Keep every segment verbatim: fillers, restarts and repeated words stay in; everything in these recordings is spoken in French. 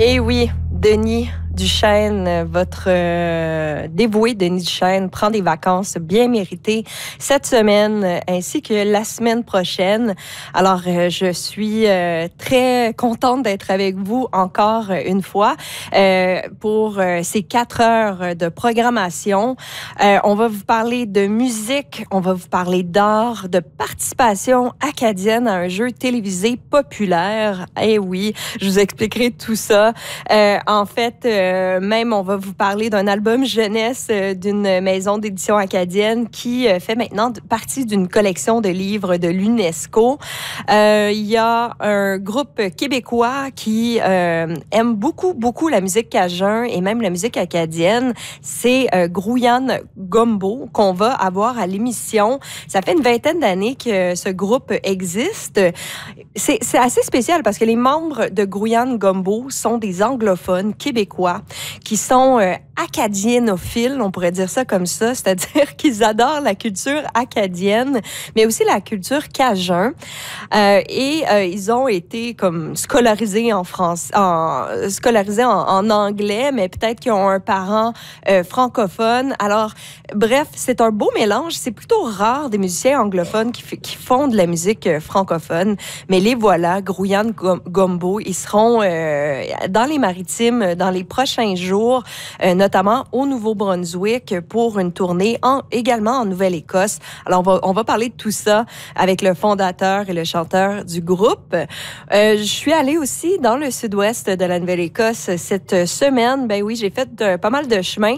Eh oui, Denis Duchesne, votre euh, dévoué Denis Duchesne prend des vacances bien méritées cette semaine ainsi que la semaine prochaine. Alors, euh, je suis euh, très contente d'être avec vous encore une fois euh, pour euh, ces quatre heures de programmation. Euh, on va vous parler de musique, on va vous parler d'art, de participation acadienne à un jeu télévisé populaire. Eh oui, je vous expliquerai tout ça. Euh, en fait, euh, Euh, même, on va vous parler d'un album jeunesse euh, d'une maison d'édition acadienne qui euh, fait maintenant partie d'une collection de livres de l'UNESCO. Euh, il y a un groupe québécois qui euh, aime beaucoup, beaucoup la musique cajun et même la musique acadienne. C'est euh, Grouillane Gumbo qu'on va avoir à l'émission. Ça fait une vingtaine d'années que ce groupe existe. C'est, c'est assez spécial parce que les membres de Grouillane Gumbo sont des anglophones québécois qui sont euh, acadienophiles, on pourrait dire ça comme ça, c'est-à-dire qu'ils adorent la culture acadienne, mais aussi la culture cajun. Euh, et euh, ils ont été comme scolarisés en France, en, scolarisés en, en anglais, mais peut-être qu'ils ont un parent euh, francophone. Alors, bref, c'est un beau mélange. C'est plutôt rare des musiciens anglophones qui, f- qui font de la musique euh, francophone, mais les voilà, Grouillane Gumbo, ils seront euh, dans les Maritimes dans les prochains jours, euh, notamment au Nouveau-Brunswick pour une tournée en, également en Nouvelle-Écosse. Alors, on va, on va parler de tout ça avec le fondateur et le chanteur du groupe. Euh, je suis allée aussi dans le sud-ouest de la Nouvelle-Écosse cette semaine. Ben oui, j'ai fait euh, pas mal de chemin.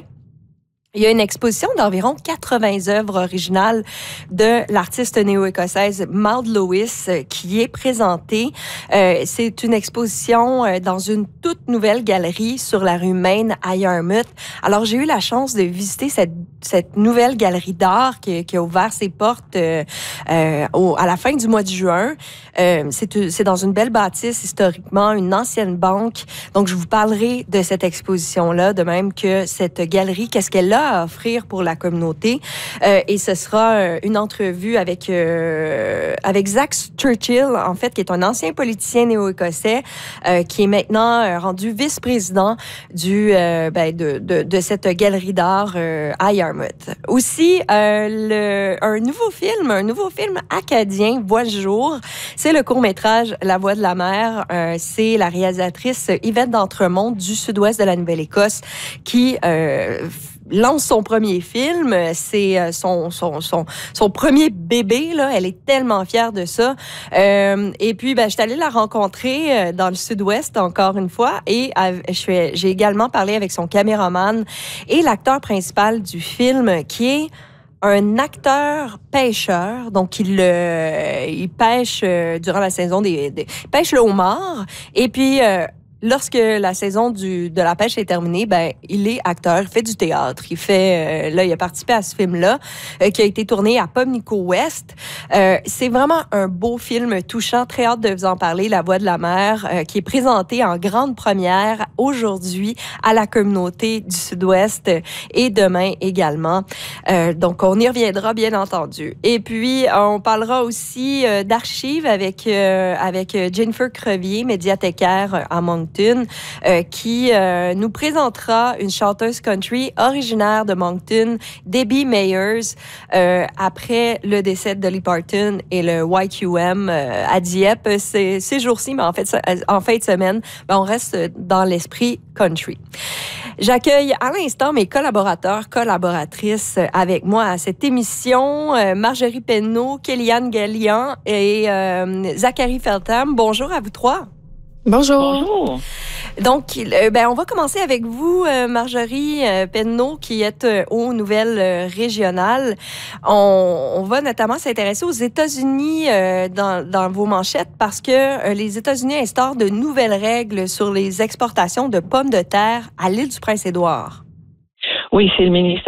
Il y a une exposition d'environ quatre-vingts œuvres originales de l'artiste néo-écossaise Maud Lewis qui est présentée. Euh, c'est une exposition euh, dans une toute nouvelle galerie sur la rue Main à Yarmouth. Alors, j'ai eu la chance de visiter cette, cette nouvelle galerie d'art qui, qui a ouvert ses portes euh, euh, au, à la fin du mois de juin. Euh, c'est, c'est dans une belle bâtisse, historiquement, une ancienne banque. Donc, je vous parlerai de cette exposition-là, de même que cette galerie, qu'est-ce qu'elle a à offrir pour la communauté. Euh, et ce sera euh, une entrevue avec euh, avec Zach Churchill, en fait, qui est un ancien politicien néo-écossais, euh, qui est maintenant euh, rendu vice-président du euh, ben, de, de de cette galerie d'art euh, à Yarmouth. Aussi, euh, le un nouveau film, un nouveau film acadien voit le jour. C'est le court-métrage La Voix de la mer. Euh, c'est la réalisatrice Yvette d'Entremont du sud-ouest de la Nouvelle-Écosse qui euh, lance son premier film. C'est son, son, son, son premier bébé, là. Elle est tellement fière de ça. Euh, et puis, ben, je suis allée la rencontrer dans le sud-ouest, encore une fois. Et je suis, j'ai également parlé avec son caméraman et l'acteur principal du film, qui est un acteur pêcheur, donc il, euh, il pêche euh, durant la saison des, des... Il pêche le homard. Et puis... Euh, Lorsque la saison du, de la pêche est terminée, ben il est acteur, il fait du théâtre. Il fait, euh, là, il a participé à ce film-là euh, qui a été tourné à Pimlico West. Euh, c'est vraiment un beau film touchant. Très hâte de vous en parler. La Voix de la mer, euh, qui est présenté en grande première aujourd'hui à la communauté du Sud-Ouest et demain également. Euh, donc, on y reviendra bien entendu. Et puis, on parlera aussi euh, d'archives avec euh, avec Jennifer Crevier, médiathécaire à Moncton. Euh, qui euh, nous présentera une chanteuse country originaire de Moncton, Debbie Mayers, euh, après le décès de Dolly Parton et le Y Q M euh, à Dieppe ces, ces jours-ci, mais en fait, en fin de semaine, ben, on reste dans l'esprit country. J'accueille à l'instant mes collaborateurs, collaboratrices avec moi à cette émission, euh, Marjorie Penneau, Kéliane Gallian et euh, Zachary Feltham. Bonjour à vous trois. Bonjour. Bonjour. Donc, euh, ben, on va commencer avec vous, euh, Marjorie euh, Penneau, qui est euh, aux nouvelles euh, régionales. On, on va notamment s'intéresser aux États-Unis euh, dans, dans vos manchettes parce que euh, les États-Unis instaurent de nouvelles règles sur les exportations de pommes de terre à l'île du Prince-Édouard. Oui, c'est le ministère